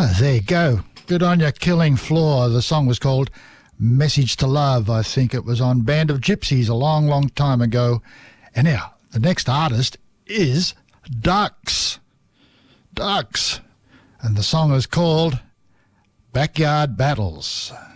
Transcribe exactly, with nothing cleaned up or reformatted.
Oh, there you go. Good on you, Killing Floor. The song was called Message to Love. I think it was on Band of Gypsies a long, long time ago. And now, the next artist is Ducks. Ducks. And the song is called Backyard Battles.